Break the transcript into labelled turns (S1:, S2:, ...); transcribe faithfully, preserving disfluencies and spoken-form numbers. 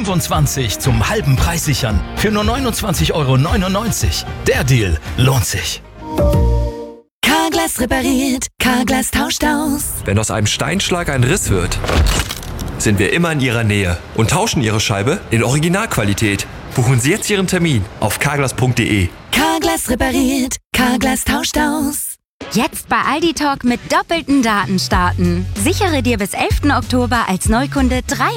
S1: fünfundzwanzig zum halben Preis sichern. Für nur neunundzwanzig Euro neunundneunzig. Der Deal lohnt sich.
S2: Carglass repariert, Carglass tauscht aus.
S3: Wenn aus einem Steinschlag ein Riss wird, sind wir immer in Ihrer Nähe und tauschen Ihre Scheibe in Originalqualität. Buchen Sie jetzt Ihren Termin auf carglass punkt de.
S2: Carglass repariert, Carglass tauscht aus.
S4: Jetzt bei Aldi Talk mit doppelten Daten starten. Sichere dir bis elften Oktober als Neukunde drei